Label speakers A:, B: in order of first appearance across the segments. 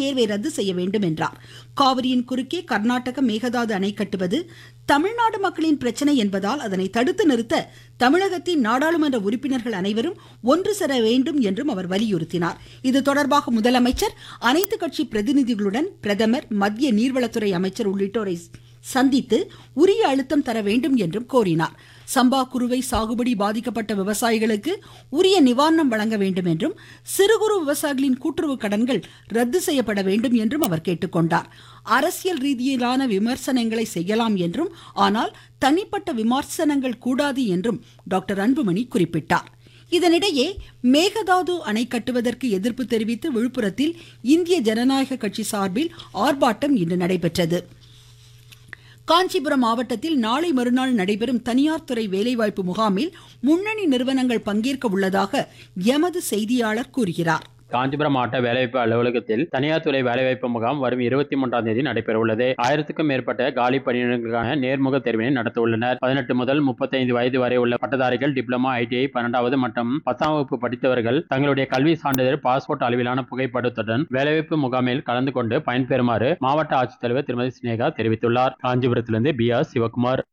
A: தேர்வை ரத்து செய்ய வேண்டும் என்றார். காவிரியின் குறுக்கே கர்நாடக மேகதாது அணை கட்டுவது தமிழ்நாடு மக்களின் பிரச்சனை என்பதால் அதனை தடுத்து நிறுத்த தமிழகத்தின் நாடாளுமன்ற உறுப்பினர்கள் அனைவரும் ஒன்று சேர வேண்டும் என்றும் அவர் வலியுறுத்தினார். இது தொடர்பாக முதலமைச்சர் அனைத்து கட்சி பிரதிநிதிகளுடன் பிரதமர், மத்திய நீர்வளத்துறை அமைச்சர் உள்ளிட்டோரை சந்தித்து உரிய அழுத்தம் தர வேண்டும் என்றும் கோரினார். சம்பா குறுவை சாகுபடி பாதிக்கப்பட்ட விவசாயிகளுக்கு உரிய நிவாரணம் வழங்க வேண்டும் என்றும் சிறு குறு விவசாயிகளின் கூட்டுறவு கடன்கள் ரத்து செய்யப்பட வேண்டும் என்றும் அவர் கேட்டுக்கொண்டார். அரசியல் ரீதியிலான விமர்சனங்களை செய்யலாம் என்றும், ஆனால் தனிப்பட்ட விமர்சனங்கள் கூடாது என்றும் டாக்டர் அன்புமணி குறிப்பிட்டார். இதனிடையே மேகதாது அணை கட்டுவதற்கு எதிர்ப்பு தெரிவித்து விழுப்புரத்தில் இந்திய ஜனநாயக கட்சி சார்பில் ஆர்ப்பாட்டம் இன்று நடைபெற்றது. காஞ்சிபுரம் மாவட்டத்தில் நாளை மறுநாள் நடைபெறும் தனியார் துறை வேலைவாய்ப்பு முகாமில் முன்னணி நிறுவனங்கள் பங்கேற்க உள்ளதாக எமது செய்தியாளர் கூறுகிறார்.
B: காஞ்சிபுரம் மாவட்ட வேலைவாய்ப்பு அலுவலகத்தில் தனியார் துறை வேலைவாய்ப்பு முகாம் வரும் 23ஆம் தேதி நடைபெற உள்ளது. 1000க்கும் மேற்பட்ட காலி பணியிடங்களுக்கான நேர்முக தேர்வினை நடத்த உள்ளனர். 18 முதல் 35 வயது வரை உள்ள பட்டதாரிகள், டிப்ளமா, ITI, 12வது மற்றும் 10ஆம் வகுப்பு படித்தவர்கள் தங்களுடைய கல்வி சான்றிதழ், பாஸ்போர்ட் அளவிலான புகைப்படத்துடன் வேலைவாய்ப்பு முகாமில் கலந்து கொண்டு பயன்பெறுமாறு மாவட்ட ஆட்சித்தலைவர் திருமதி ஸ்னேகா தெரிவித்துள்ளார். காஞ்சிபுரத்திலிருந்து BR சிவகுமார்.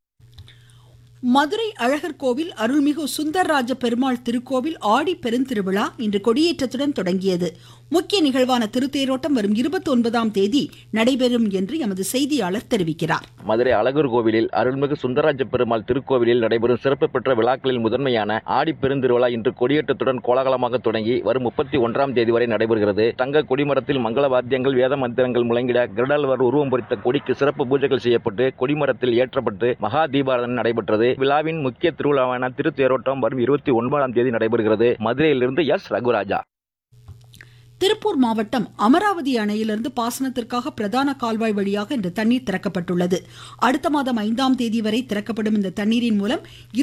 A: மதுரை அழகர் கோவில் அருள்மிகு சுந்தரராஜ பெருமாள் திருக்கோவில் ஆடி பெருந்திருவிழா இன்று கொடியேற்றத்துடன் தொடங்கியது. முக்கிய நிகழ்வான திருத்தேரோட்டம் வரும் 29ஆம் தேதி நடைபெறும் என்று எமது செய்தியாளர் தெரிவிக்கிறார்.
C: மதுரை அழகர் கோவிலில் அருள்மிகு சுந்தரராஜ பெருமாள் திருக்கோவிலில் நடைபெறும் சிறப்பு பெற்ற விழாக்களில் முதன்மையான ஆடி பெருந்திருவிழா இன்று கொடியேற்றத்துடன் கோலாகலமாக தொடங்கி வரும் 31ஆம் தேதி வரை நடைபெறுகிறது. தங்க கொடிமரத்தில் மங்கள வாத்தியங்கள், வேத மந்திரங்கள் முழங்கிட கருடாழ்வார் உருவம் பொறித்த கொடிக்கு சிறப்பு பூஜைகள் செய்யப்பட்டு கொடிமரத்தில் ஏற்றப்பட்டு மகா தீபாராதனை நடைபெற்றது. விழாவின் முக்கிய திருவிழாவான திருத்தேரோட்டம் வரும் 29ஆம் தேதி நடைபெறுகிறது. மதுரையிலிருந்து எஸ் ரகுராஜா.
A: திருப்பூர் மாவட்டம் அமராவதி அணையிலிருந்து பாசனத்திற்காக பிரதான கால்வாய் வழியாக இன்று தண்ணீர் திறக்கப்பட்டுள்ளது. அடுத்த மாதம் 5ஆம் தேதி வரை திறக்கப்படும் இந்த தண்ணீரின் மூலம்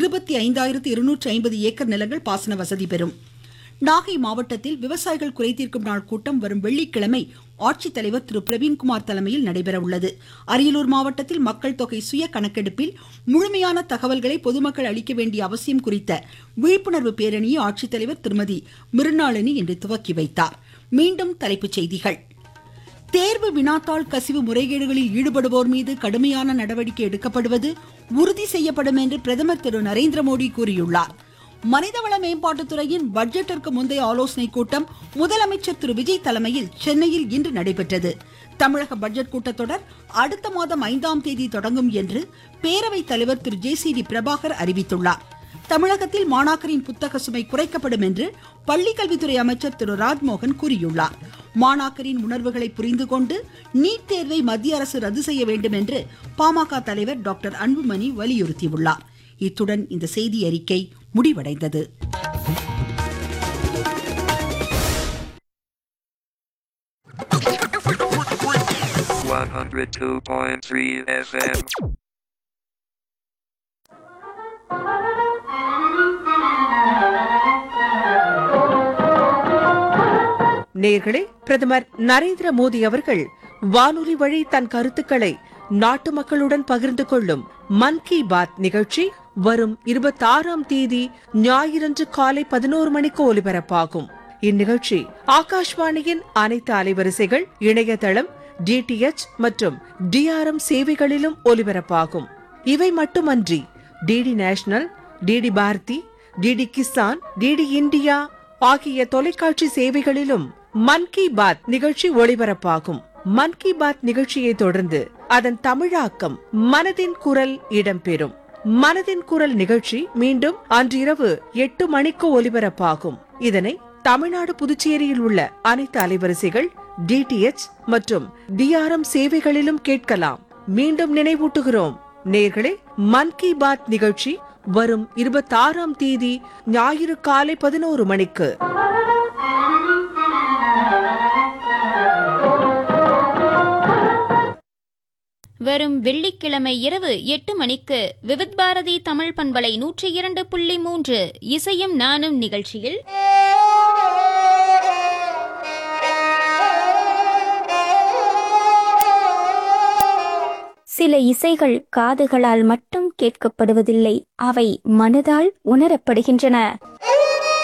A: 25,250 ஏக்கர் நிலங்கள் பாசன வசதி பெறும். நாகை மாவட்டத்தில் விவசாயிகள் குறைதீர்க்கும் நாள் கூட்டம் வரும் வெள்ளிக்கிழமை ஆட்சித்தலைவர் திரு பிரவீன்குமார் தலைமையில் நடைபெற உள்ளது. அரியலூர் மாவட்டத்தில் மக்கள் தொகை சுய கணக்கெடுப்பில் முழுமையான தகவல்களை பொதுமக்கள் அளிக்க வேண்டிய அவசியம் குறித்த விழிப்புணர்வு பேரணியை ஆட்சித்தலைவர் திருமதி மிருணாளினி இன்று துவக்கி வைத்தார். மீண்டும் தலைப்புச் செய்திகள். தேர்வு வினாத்தாள் கசிவு முறைகேடுகளில் ஈடுபடுவோர் மீது கடுமையான நடவடிக்கை எடுக்கப்படுவது உறுதி செய்யப்படும் என்று பிரதமர் திரு நரேந்திர மோடி கூறியுள்ளார். மனிதவள மேம்பாட்டுத்துறையின் பட்ஜெட்டிற்கு முந்தைய ஆலோசனைக் கூட்டம் முதலமைச்சர் திரு விஜய் தலைமையில் சென்னையில் இன்று நடைபெற்றது. தமிழக பட்ஜெட் கூட்டத்தொடர் அடுத்த மாதம் 5ஆம் தேதி தொடங்கும் என்று பேரவைத் தலைவர் திரு JCD பிரபாகர் அறிவித்துள்ளார். தமிழகத்தில் மாணாக்கரின் புத்தக சுமை குறைக்கப்படும் என்று பள்ளிக்கல்வித்துறை அமைச்சர் திரு ராஜ்மோகன் கூறியுள்ளார். மாணாக்கரின் உணர்வுகளை புரிந்து கொண்டு நீட் தேர்வை மத்திய அரசு ரத்து செய்ய வேண்டும் என்று பாமக தலைவர் டாக்டர் அன்புமணி வலியுறுத்தியுள்ளார். இத்துடன் இந்த செய்தி அறிக்கை முடிவடைந்தது.
D: நேயர்களே, பிரதமர் நரேந்திர மோடி அவர்கள் வானொலி வழி தன் கருத்துக்களை நாட்டு மக்களுடன் பகிர்ந்து கொள்ளும் மன் கி பாத் நிகழ்ச்சி வரும் 26ஆம் தேதி ஞாயிறன்று காலை 11 மணிக்கு ஒலிபரப்பாகும். இந்நிகழ்ச்சி ஆகாஷ்வாணியின் அனைத்து அலைவரிசைகள், இணையதளம், DTH மற்றும் DRM சேவைகளிலும் ஒலிபரப்பாகும். இவை மட்டுமன்றி DD national, DD Bharathi, DD Kisan, DD India ஆகிய தொலைக்காட்சி சேவைகளிலும் மன் கி பாத் நிகழ்ச்சி ஒளிபரப்பாகும். மன் கி பாத் நிகழ்ச்சியை தொடர்ந்து அதன் தமிழாக்கம் மனதின் குரல் இடம்பெறும். மனதின் குரல் நிகழ்ச்சி மீண்டும் அன்றிரவு 8 மணிக்கு ஒலிபரப்பாகும். இதனை தமிழ்நாடு, புதுச்சேரியில் உள்ள அனைத்து அலைவரிசைகள், DTH மற்றும் DRM சேவைகளிலும் கேட்கலாம். மீண்டும் நினைவூட்டுகிறோம் நேயர்களே, மன் கி பாத் நிகழ்ச்சி வரும் 26ஆம் தேதி ஞாயிறு காலை 11 மணிக்கு.
E: வரும் வெள்ளிக்கிழமை இரவு 8 மணிக்கு விவித் பாரதி தமிழ் பண்பலை 102.3 இசையும் நானும் நிகழ்ச்சியில்
F: சில இசைகள் காதுகளால் மட்டும் கேட்கப்படுவதில்லை, அவை மனதால் உணரப்படுகின்றன.